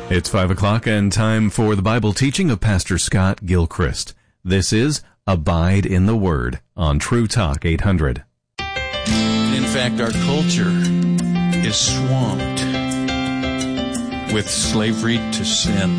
It's 5 o'clock and time for the Bible teaching of Pastor Scott Gilchrist. This is Abide in the Word on True Talk 800. In fact, our culture is swamped with slavery to sin.